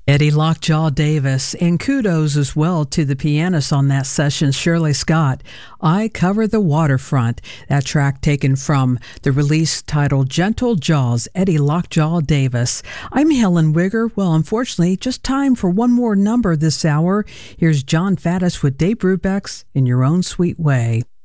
Eddie Lockjaw Davis, and kudos as well to the pianist on that session, Shirley Scott. I Cover the Waterfront, that track taken from the release titled Gentle Jaws, Eddie Lockjaw Davis. I'm Helen Wigger. Well, unfortunately, just time for one more number this hour. Here's John Faddis with Dave Brubeck's In Your Own Sweet Way.